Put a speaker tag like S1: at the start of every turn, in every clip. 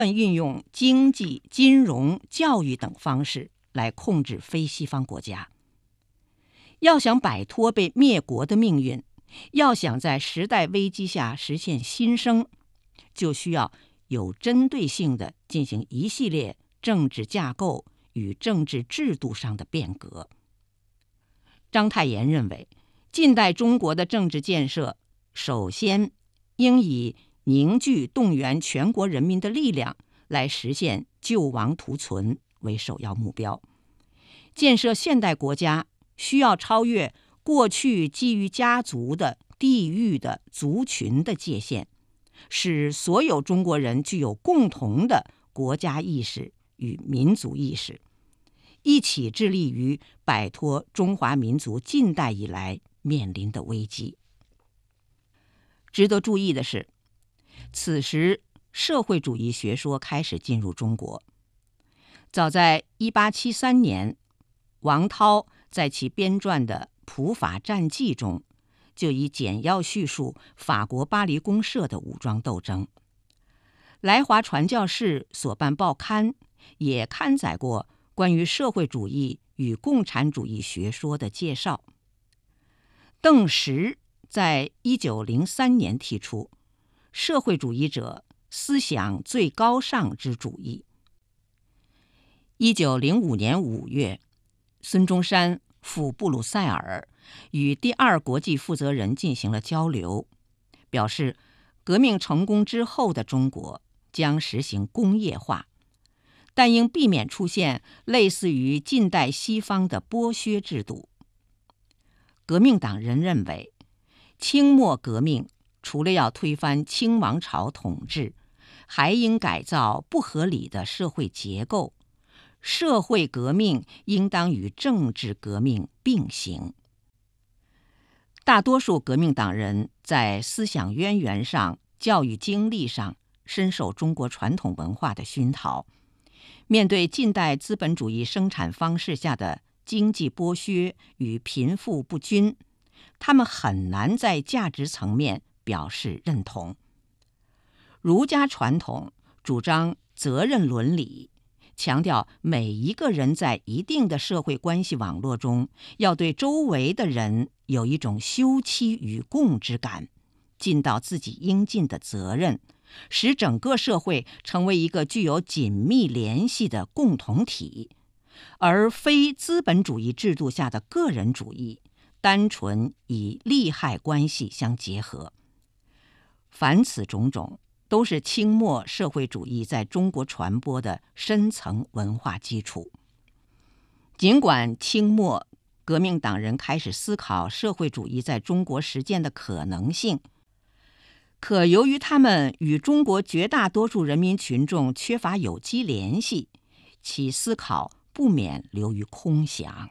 S1: 运用经济、金融、教育等方式来控制非西方国家。要想摆脱被灭国的命运，要想在时代危机下实现新生，就需要有针对性地进行一系列政治架构与政治制度上的变革。章太炎认为，近代中国的政治建设首先应以凝聚动员全国人民的力量来实现救亡图存为首要目标。建设现代国家需要超越过去基于家族的、地域的、族群的界限，使所有中国人具有共同的国家意识与民族意识，一起致力于摆脱中华民族近代以来面临的危机。值得注意的是，此时社会主义学说开始进入中国。早在1873年，王韬在其编撰的《普法战记》中，就已简要叙述法国巴黎公社的武装斗争。来华传教士所办报刊也刊载过关于社会主义与共产主义学说的介绍。邓石在1903年提出社会主义者思想最高尚之主义。1905年5月，孙中山赴布鲁塞尔与第二国际负责人进行了交流，表示革命成功之后的中国将实行工业化，但应避免出现类似于近代西方的剥削制度。革命党人认为，清末革命除了要推翻清王朝统治，还应改造不合理的社会结构，社会革命应当与政治革命并行。大多数革命党人在思想渊源上、教育经历上深受中国传统文化的熏陶，面对近代资本主义生产方式下的经济剥削与贫富不均，他们很难在价值层面表示认同。儒家传统主张责任伦理，强调每一个人在一定的社会关系网络中，要对周围的人有一种休戚与共之感，尽到自己应尽的责任，使整个社会成为一个具有紧密联系的共同体，而非资本主义制度下的个人主义，单纯以利害关系相结合。凡此种种，都是清末社会主义在中国传播的深层文化基础。尽管清末革命党人开始思考社会主义在中国实践的可能性，可由于他们与中国绝大多数人民群众缺乏有机联系，其思考不免流于空想。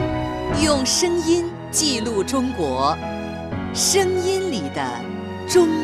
S2: 用声音记录中国，声音里的中